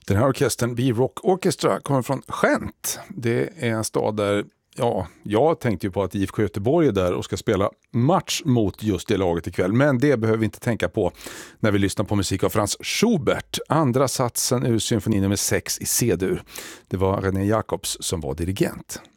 Den här orkestern, B-Rock Orchestra, kommer från Gent. Det är en stad där, jag tänkte ju på att IFK Göteborg är där och ska spela match mot just det laget ikväll. Men det behöver vi inte tänka på när vi lyssnar på musik av Franz Schubert. Andra satsen ur symfoni nummer 6 i C-dur. Det var René Jacobs som var dirigent.